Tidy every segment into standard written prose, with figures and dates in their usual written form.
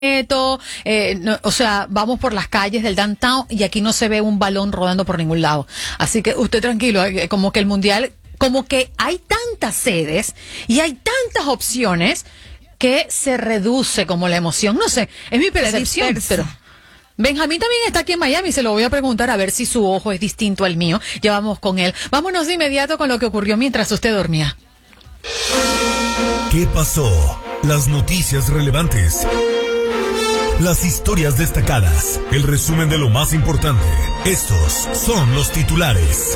o sea, vamos por las calles del downtown y aquí no se ve un balón rodando por ningún lado. Así que usted tranquilo, como que el mundial, como que hay tantas sedes y hay tantas opciones que se reduce como la emoción. No sé, es mi percepción, pero Benjamín también está aquí en Miami, se lo voy a preguntar a ver si su ojo es distinto al mío. Ya vamos con él. Vámonos de inmediato con lo que ocurrió mientras usted dormía. ¿Qué pasó? Las noticias relevantes. Las historias destacadas. El resumen de lo más importante. Estos son los titulares.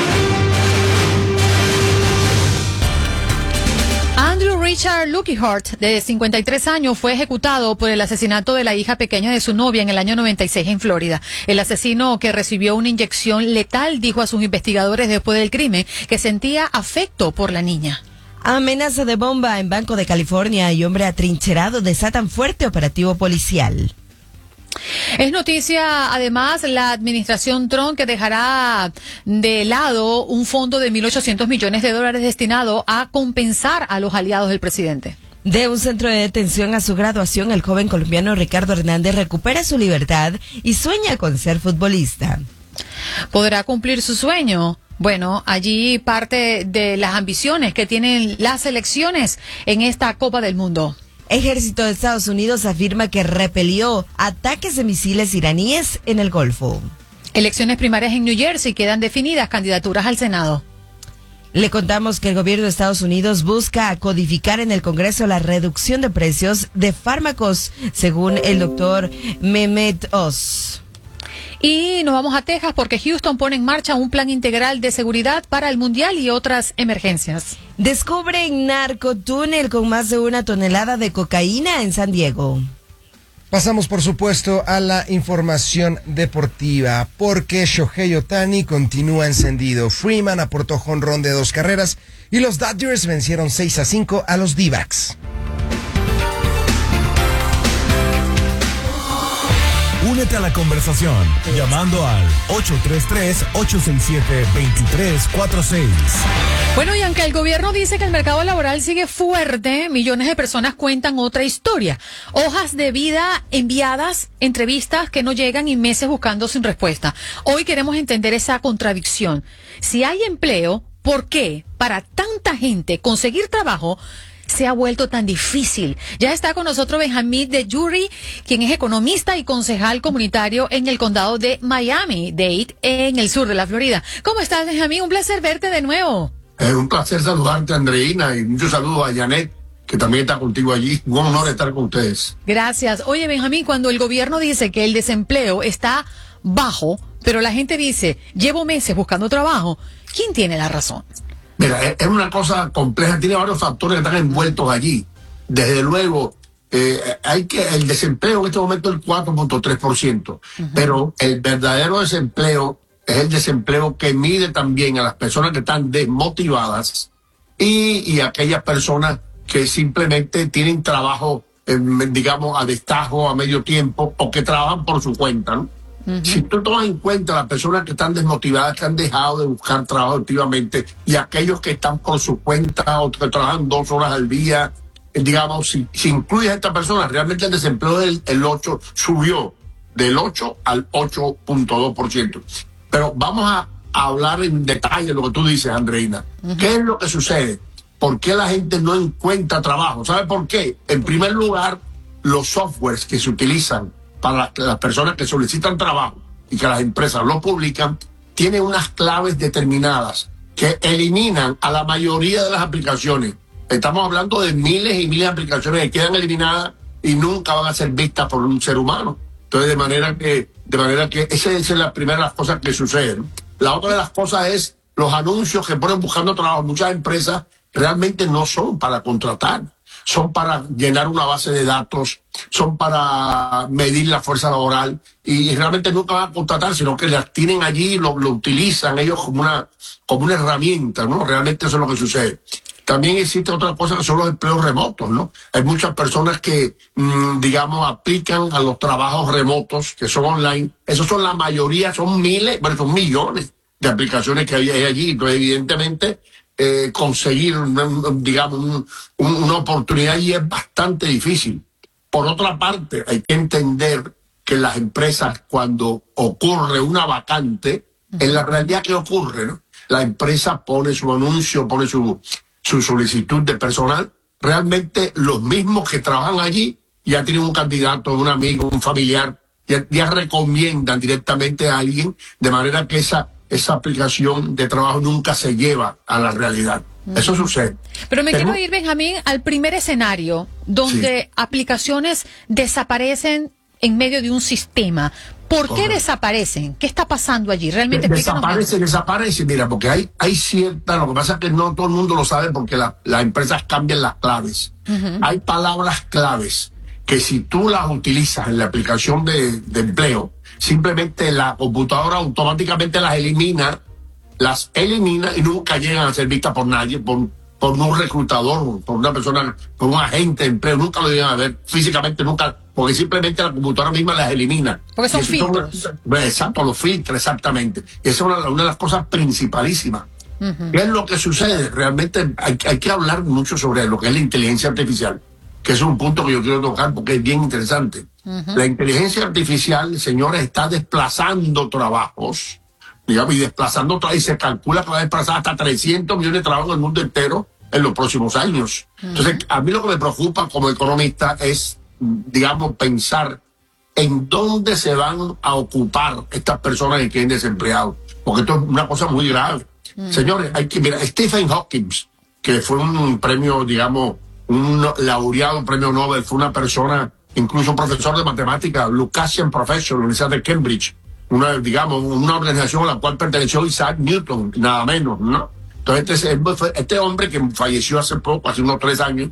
Andrew Richard Lukehart, de 53 años, fue ejecutado por el asesinato de la hija pequeña de su novia en el año 96 en Florida. El asesino, que recibió una inyección letal, dijo a sus investigadores después del crimen que sentía afecto por la niña. Amenaza de bomba en Banco de California y hombre atrincherado desatan fuerte operativo policial. Es noticia, además, la administración Trump, que dejará de lado un fondo de $1.800 millones destinado a compensar a los aliados del presidente. De un centro de detención a su graduación, el joven colombiano Ricardo Hernández recupera su libertad y sueña con ser futbolista. ¿Podrá cumplir su sueño? Bueno, allí parte de las ambiciones que tienen las selecciones en esta Copa del Mundo. Ejército de Estados Unidos afirma que repelió ataques de misiles iraníes en el Golfo. Elecciones primarias en New Jersey, quedan definidas candidaturas al Senado. Le contamos que el gobierno de Estados Unidos busca codificar en el Congreso la reducción de precios de fármacos, según el doctor Mehmet Oz. Y nos vamos a Texas porque Houston pone en marcha un plan integral de seguridad para el Mundial y otras emergencias. Descubren narcotúnel con más de 1 tonelada de cocaína en San Diego. Pasamos, por supuesto, a la información deportiva, porque Shohei Ohtani continúa encendido. Freeman aportó jonrón de 2 carreras y los Dodgers vencieron 6-5 a los D-backs. Únete a la conversación llamando al 833-867-2346. Bueno, y aunque el gobierno dice que el mercado laboral sigue fuerte, millones de personas cuentan otra historia. Hojas de vida enviadas, entrevistas que no llegan y meses buscando sin respuesta. Hoy queremos entender esa contradicción. Si hay empleo, ¿por qué para tanta gente conseguir trabajo se ha vuelto tan difícil? Ya está con nosotros Benjamín de Jury, quien es economista y concejal comunitario en el condado de Miami-Dade, en el sur de la Florida. ¿Cómo estás, Benjamín? Un placer verte de nuevo. Es un placer saludarte, Andreina, y muchos saludos a Janet, que también está contigo allí. Un honor estar con ustedes. Gracias. Oye, Benjamín, cuando el gobierno dice que el desempleo está bajo, pero la gente dice, llevo meses buscando trabajo, ¿quién tiene la razón? Mira, es una cosa compleja, tiene varios factores que están envueltos allí. Desde luego, el desempleo en este momento es el 4.3%, pero el verdadero desempleo es el desempleo que mide también a las personas que están desmotivadas y aquellas personas que simplemente tienen trabajo, digamos, a destajo, a medio tiempo, o que trabajan por su cuenta, ¿no? Si tú tomas en cuenta las personas que están desmotivadas, que han dejado de buscar trabajo activamente, y aquellos que están por su cuenta o que trabajan 2 horas al día, digamos, si incluyes a estas personas, realmente el desempleo subió del 8 al 8.2%. Pero vamos a hablar en detalle de lo que tú dices, Andreina. ¿Qué es lo que sucede? ¿Por qué la gente no encuentra trabajo? ¿Sabe por qué? En primer lugar, los softwares que se utilizan para las personas que solicitan trabajo y que las empresas lo publican, tienen unas claves determinadas que eliminan a la mayoría de las aplicaciones. Estamos hablando de miles y miles de aplicaciones que quedan eliminadas y nunca van a ser vistas por un ser humano. Entonces, de manera que esa es la primera de las cosas que suceden. La otra de las cosas es los anuncios que ponen buscando trabajo. Muchas empresas realmente no son para contratar, son para llenar una base de datos, son para medir la fuerza laboral y realmente nunca van a contratar, sino que las tienen allí y lo utilizan ellos como una herramienta, ¿no? Realmente eso es lo que sucede. También existe otra cosa que son los empleos remotos, ¿no? Hay muchas personas que, digamos, aplican a los trabajos remotos que son online. Esos son la mayoría, son miles, bueno, son millones de aplicaciones que hay allí. Entonces, evidentemente, conseguir, digamos, una oportunidad allí es bastante difícil. Por otra parte, hay que entender que las empresas, cuando ocurre una vacante, en la realidad, ¿qué ocurre, no? La empresa pone su anuncio, pone su solicitud de personal. Realmente los mismos que trabajan allí ya tienen un candidato, un amigo, un familiar, ya recomiendan directamente a alguien, de manera que esa aplicación de trabajo nunca se lleva a la realidad. Eso sucede. Pero me quiero ir, Benjamín, al primer escenario, donde aplicaciones desaparecen en medio de un sistema. ¿Por qué desaparecen? ¿Qué está pasando allí? Realmente desaparece, mira, porque hay cierta, lo que pasa es que no todo el mundo lo sabe porque las empresas cambian las claves. Hay palabras claves que si tú las utilizas en la aplicación de empleo, simplemente la computadora automáticamente las elimina y nunca llegan a ser vistas por nadie, por un reclutador, por una persona, por un agente de empleo, nunca lo llegan a ver físicamente, nunca, porque simplemente la computadora misma las elimina. Porque son filtros. Exacto, los filtros, exactamente. Y esa es una de las cosas principalísimas. ¿Qué es lo que sucede? Realmente hay que hablar mucho sobre lo que es la inteligencia artificial, que es un punto que yo quiero tocar porque es bien interesante. La inteligencia artificial, señores, está desplazando trabajos, digamos, y se calcula que va a desplazar hasta 300 millones de trabajos en el mundo entero en los próximos años. Entonces, a mí lo que me preocupa como economista es, digamos, pensar en dónde se van a ocupar estas personas que queden desempleados, porque esto es una cosa muy grave. Señores, mira, Stephen Hawking, que fue un premio, digamos, un laureado premio Nobel, fue una persona, incluso un profesor de matemáticas, Lucasian Professor, de la Universidad de Cambridge, una organización a la cual perteneció Isaac Newton, nada menos, ¿no? Entonces, este hombre que falleció hace poco, hace unos 3 años,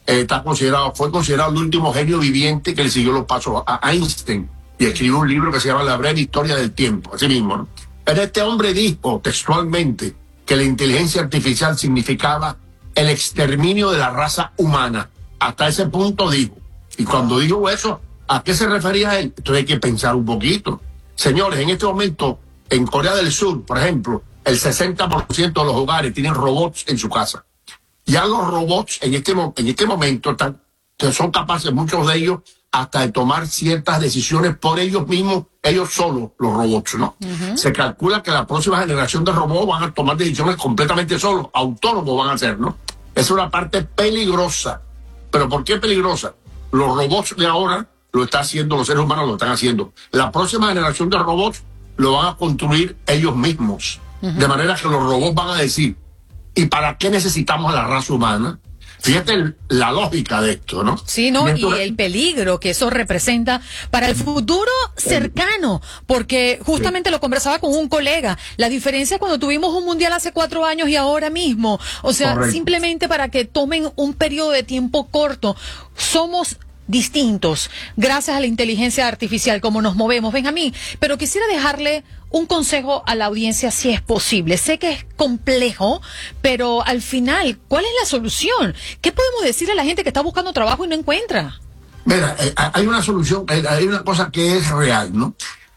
fue considerado el último genio viviente que le siguió los pasos a Einstein, y escribió un libro que se llama La breve historia del tiempo, así mismo, ¿no? Pero este hombre dijo textualmente que la inteligencia artificial significaba el exterminio de la raza humana. Hasta ese punto dijo. Y cuando dijo eso, ¿a qué se refería él? Entonces hay que pensar un poquito. Señores, en este momento, en Corea del Sur, por ejemplo, el 60% de los hogares tienen robots en su casa. Ya los robots en este momento son capaces, muchos de ellos, hasta de tomar ciertas decisiones por ellos mismos, ellos solos, los robots, ¿no? Se calcula que la próxima generación de robots van a tomar decisiones completamente solos, autónomos van a ser, ¿no? Es una parte peligrosa. ¿Pero por qué peligrosa? Los robots de ahora lo están haciendo, los seres humanos lo están haciendo. La próxima generación de robots lo van a construir ellos mismos. De manera que los robots van a decir, ¿y para qué necesitamos a la raza humana? Fíjate la lógica de esto, ¿no? Sí, ¿no? Y el peligro que eso representa para el futuro cercano, porque justamente lo conversaba con un colega, la diferencia cuando tuvimos un mundial hace 4 años y ahora mismo, o sea, correcto. Simplemente para que tomen un periodo de tiempo corto, somos distintos gracias a la inteligencia artificial, como nos movemos, Benjamín, pero quisiera dejarle un consejo a la audiencia si es posible. Sé que es complejo, pero al final, ¿cuál es la solución? ¿Qué podemos decirle a la gente que está buscando trabajo y no encuentra? Mira, hay una solución, hay una cosa que es real, ¿no?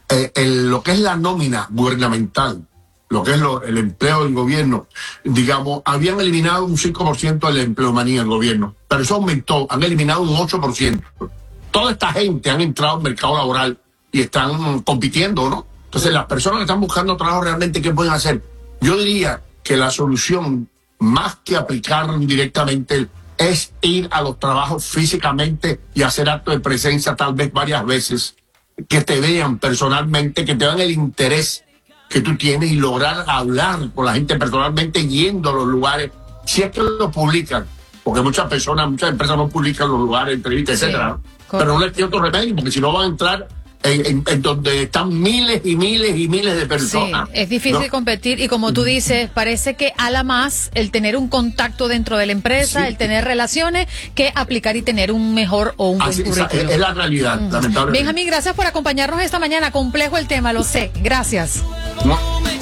Lo que es la nómina gubernamental, lo que es el empleo del gobierno, digamos, habían eliminado un 5% de la empleomanía del gobierno, pero eso aumentó, han eliminado un 8%. Toda esta gente han entrado al mercado laboral y están compitiendo, ¿no? Entonces, las personas que están buscando trabajo realmente, ¿qué pueden hacer? Yo diría que la solución, más que aplicar directamente, es ir a los trabajos físicamente y hacer acto de presencia tal vez varias veces, que te vean personalmente, que te vean el interés que tú tienes y lograr hablar con la gente personalmente yendo a los lugares, si es que lo publican, porque muchas empresas no publican los lugares, entrevistas, Sí, etcétera, pero no les tiene otro remedio, porque si no van a entrar en donde están miles y miles y miles de personas. Sí, es difícil ¿no? competir y como tú dices, parece que ala más el tener un contacto dentro de la empresa, Sí. el tener relaciones, que aplicar y tener un mejor o un buen Así, currículum. es la realidad, lamentablemente. Benjamín, gracias por acompañarnos esta mañana. Complejo el tema, lo sé. Gracias. No.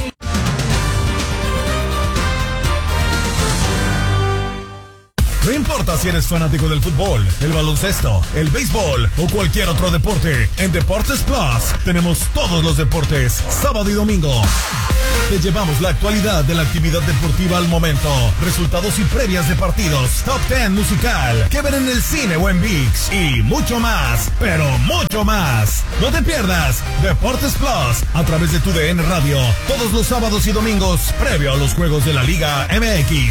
No importa importa si eres fanático del fútbol, el baloncesto, el béisbol o cualquier otro deporte, en Deportes Plus tenemos todos los deportes, sábado y domingo. Te llevamos la actualidad de la actividad deportiva al momento, resultados y previas de partidos, top 10 musical, que ver en el cine o en ViX y mucho más, pero mucho más. No te pierdas Deportes Plus a través de tu DN Radio, todos los sábados y domingos previo a los juegos de la Liga MX.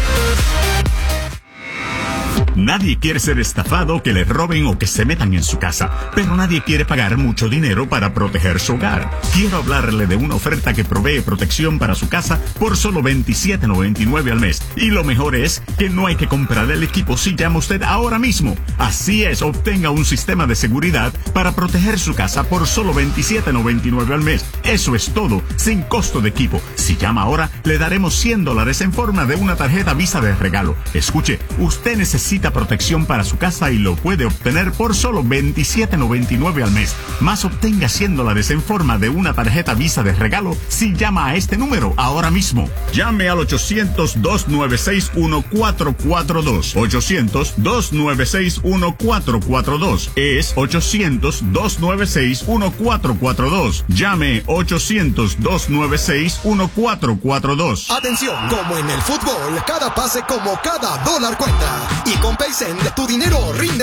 Nadie quiere ser estafado, que le roben o que se metan en su casa, pero nadie quiere pagar mucho dinero para proteger su hogar. Quiero hablarle de una oferta que provee protección para su casa por solo $27.99 al mes. Y lo mejor es que no hay que comprar el equipo si llama usted ahora mismo. Así es, obtenga un sistema de seguridad para proteger su casa por solo $27.99 al mes. Eso es todo, sin costo de equipo. Si llama ahora, le daremos $100 en forma de una tarjeta Visa de regalo. Escuche, usted necesita protección para su casa y lo puede obtener por solo $27.99 al mes. Más obtenga $100 en forma de una tarjeta Visa de regalo si llama a este número ahora mismo. Llame al 800-296-1442. 800-296-1442. Es 800-296-1442. Llame 800-296-1442. Atención, como en el fútbol, cada pase como cada dólar cuenta. Y con PaySend, tu dinero rinde